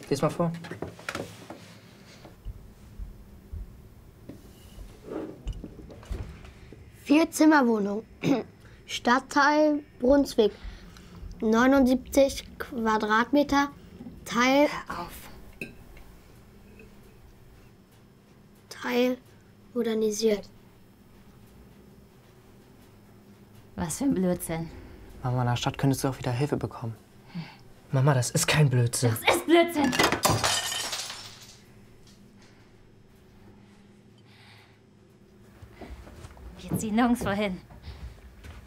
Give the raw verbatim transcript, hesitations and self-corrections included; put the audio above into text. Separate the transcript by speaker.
Speaker 1: Lies mal vor.
Speaker 2: Vier-Zimmer-Wohnung. Stadtteil Brunswick. neunundsiebzig Quadratmeter. Teil...
Speaker 3: Hör auf.
Speaker 2: Teil modernisiert.
Speaker 3: Was für ein Blödsinn.
Speaker 1: Mama, in der Stadt könntest du auch wieder Hilfe bekommen. Mama, das ist kein Blödsinn.
Speaker 3: Das ist Blödsinn. Wir ziehen nirgendwo hin.